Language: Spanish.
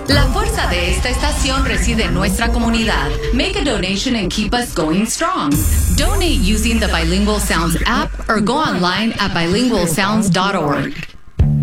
La fuerza de esta estación reside en nuestra comunidad. Make a donation and keep us going strong. Donate using the Bilingual Sounds app or go online at bilingualsounds.org.